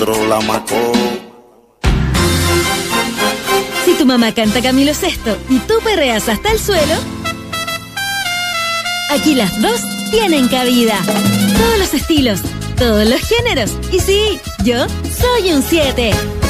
la Macó. Si tu mamá canta Camilo Sesto y tú perreas hasta el suelo, aquí las dos tienen cabida. Todos los estilos, todos los géneros. Y sí, yo soy un 7.